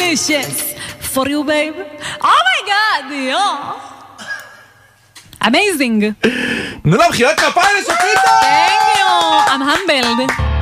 delicious for you, babe. Oh my God, yeah. Amazing. תנו לה מחיאות כפיים לשפיטה! Thank you. I'm humbled.